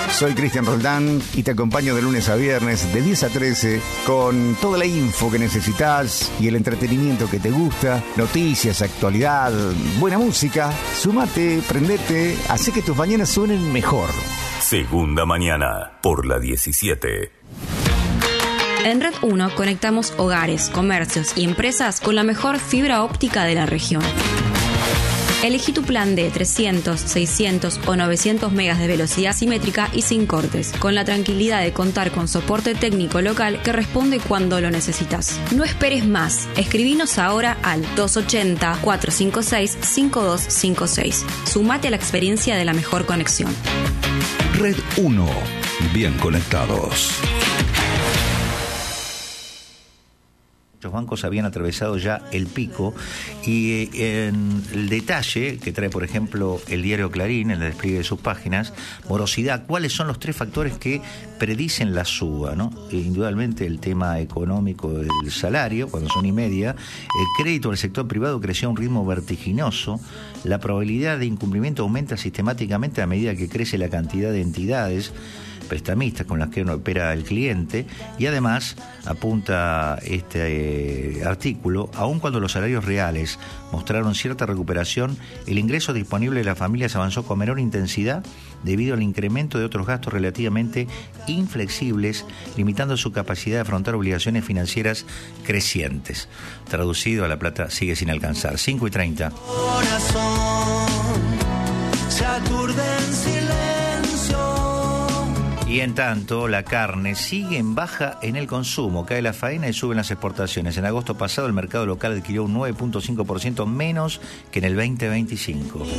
Soy Cristian Roldán y te acompaño de lunes a viernes de 10 a 13 con toda la info que necesitas y el entretenimiento que te gusta, noticias, actualidad, buena música. Sumate, prendete, hacé que tus mañanas suenen mejor. Segunda mañana por la 17. En Red 1 conectamos hogares, comercios y empresas con la mejor fibra óptica de la región. Elegí tu plan de 300, 600 o 900 megas de velocidad simétrica y sin cortes, con la tranquilidad de contar con soporte técnico local que responde cuando lo necesitas. No esperes más. Escribinos ahora al 280-456-5256. Sumate a la experiencia de la mejor conexión. Red 1. Bien conectados. Los bancos habían atravesado ya el pico y en el detalle que trae, por ejemplo, el diario Clarín, en el despliegue de sus páginas, morosidad, ¿cuáles son los 3 factores que predicen la suba, ¿no? Indudablemente el tema económico del salario, cuando son y media, el crédito del sector privado creció a un ritmo vertiginoso, la probabilidad de incumplimiento aumenta sistemáticamente a medida que crece la cantidad de entidades prestamistas con las que opera el cliente, y además apunta este artículo, aun cuando los salarios reales mostraron cierta recuperación, el ingreso disponible de las familias avanzó con menor intensidad debido al incremento de otros gastos relativamente inflexibles, limitando su capacidad de afrontar obligaciones financieras crecientes. Traducido a la plata sigue sin alcanzar. 5:30. Y en tanto, la carne sigue en baja en el consumo, cae la faena y suben las exportaciones. En agosto pasado el mercado local adquirió un 9.5% menos que en el 2025. Mi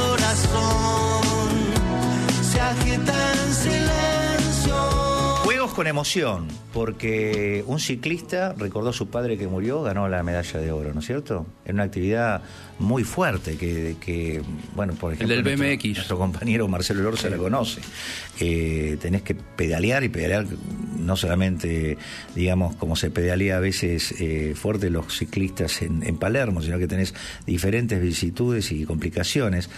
corazón se agita en silencio. Juegos con emoción, porque un ciclista recordó a su padre que murió, ganó la medalla de oro, ¿no es cierto? En una actividad muy fuerte que bueno, por ejemplo, el del BMX. Nuestro compañero Marcelo Lorza la conoce. Tenés que pedalear y pedalear, no solamente, digamos, como se pedalea a veces fuerte los ciclistas en Palermo, sino que tenés diferentes vicisitudes y complicaciones,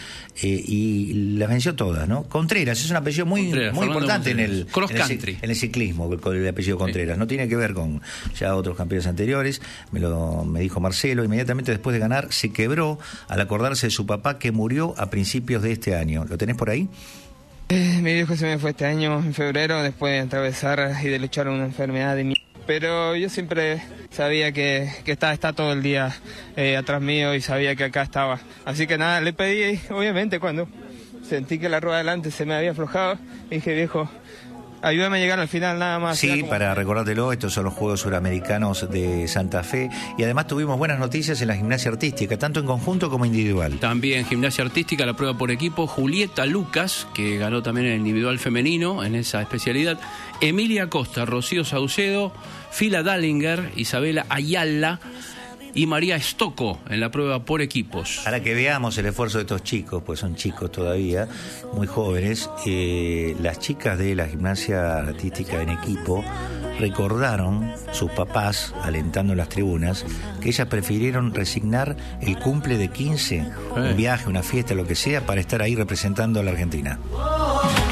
y las venció todas, ¿no? Contreras es un apellido muy importante en el ciclismo, con el apellido Contreras. No tiene que ver con ya otros campeones anteriores. Me dijo Marcelo, inmediatamente después de ganar se quebró al acordarse de su papá que murió a principios de este año. ¿Lo tenés por ahí? Mi viejo se me fue este año en febrero después de atravesar y de luchar una enfermedad de mierda. Pero yo siempre sabía que está todo el día atrás mío y sabía que acá estaba. Así que nada, le pedí, obviamente, cuando sentí que la rueda adelante se me había aflojado, dije, viejo, ayúdame a llegar al final nada más. Sí, para recordártelo, estos son los Juegos Suramericanos de Santa Fe, y además tuvimos buenas noticias en la gimnasia artística, tanto en conjunto como individual. También gimnasia artística, la prueba por equipo, Julieta Lucas, que ganó también en el individual femenino en esa especialidad, Emilia Costa, Rocío Saucedo, Fila Dallinger, Isabela Ayala y María Estocco en la prueba por equipos. Para que veamos el esfuerzo de estos chicos, pues son chicos todavía, muy jóvenes, las chicas de la gimnasia artística en equipo recordaron sus papás, alentando en las tribunas, que ellas prefirieron resignar el cumple de 15, un viaje, una fiesta, lo que sea, para estar ahí representando a la Argentina.